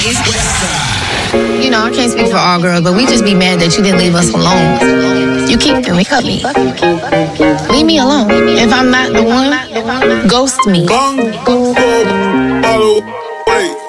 You know, I can't speak for all girls, but we just be mad that you didn't leave us alone. You keep me, cut me. Leave me alone. If I'm not the one, ghost me. Wait.